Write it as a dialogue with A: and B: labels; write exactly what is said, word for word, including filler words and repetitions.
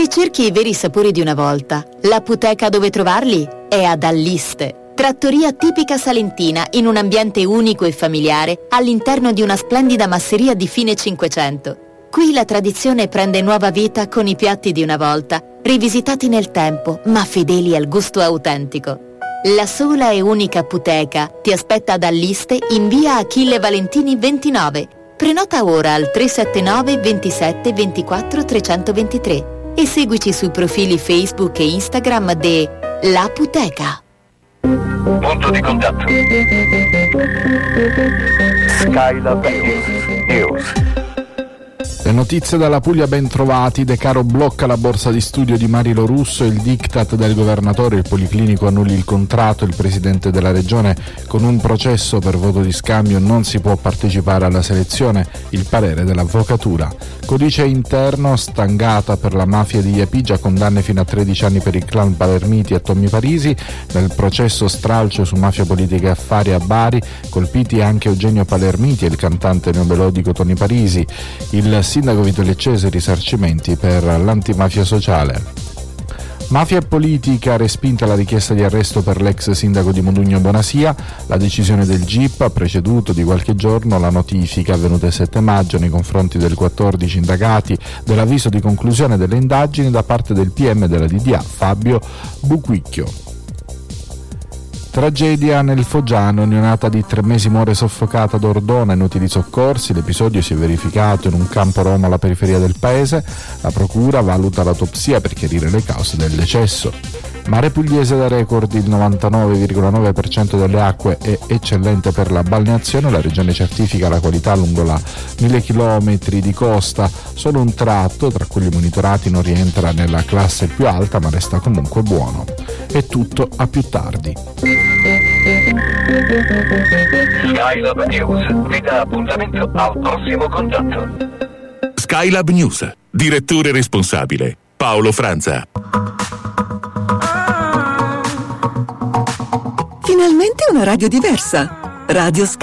A: Se cerchi i veri sapori di una volta, l'apoteca dove trovarli è ad Alliste. Trattoria tipica salentina in un ambiente unico e familiare all'interno di una splendida masseria di fine Cinquecento. Qui la tradizione prende nuova vita con i piatti di una volta, rivisitati nel tempo ma fedeli al gusto autentico. La sola e unica apoteca ti aspetta ad Alliste in via Achille Valentini ventinove. Prenota ora al tre sette nove ventisette ventiquattro trecentoventitré e seguici sui profili Facebook e Instagram de L'Apoteca.
B: Punto di contatto. Skylab News.
C: Le notizie dalla Puglia ben trovati. De Caro blocca la borsa di studio di Marilo Russo, il diktat del governatore, il Policlinico annulli il contratto, il presidente della regione con un processo per voto di scambio non si può partecipare alla selezione, il parere dell'avvocatura. Codice interno, stangata per la mafia di Iapigia, condanne fino a tredici anni per il clan Palermiti e Tommy Parisi, nel processo stralcio su mafia politica e affari a Bari, colpiti anche Eugenio Palermiti e il cantante neomelodico Tony Parisi. Il sindaco Vito Leccese, risarcimenti per l'antimafia sociale. Mafia e politica, respinta la richiesta di arresto per l'ex sindaco di Modugno Bonasia. La decisione del G I P ha preceduto di qualche giorno la notifica avvenuta il sette maggio nei confronti dei quattordici indagati dell'avviso di conclusione delle indagini da parte del P M della D D A Fabio Buquicchio. Tragedia nel Foggiano, neonata di tre mesi muore soffocata ad Ordona, inutili soccorsi. L'episodio si è verificato in un campo rom alla periferia del paese. La procura valuta l'autopsia per chiarire le cause del decesso. Mare Pugliese da record, il novantanove virgola nove per cento delle acque è eccellente per la balneazione. La regione certifica la qualità lungo la mille chilometri di costa. Solo un tratto tra quelli monitorati non rientra nella classe più alta, ma resta comunque buono. È tutto, a più tardi.
B: Skylab News vi dà appuntamento al prossimo contatto.
D: Skylab News, direttore responsabile Paolo Franza.
E: Finalmente una radio diversa. Radio Sky.